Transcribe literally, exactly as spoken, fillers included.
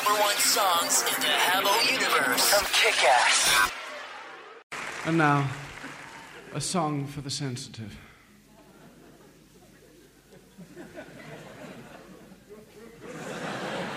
number one songs in the Hello Universe from Kick-Ass. And now, a song for the sensitive.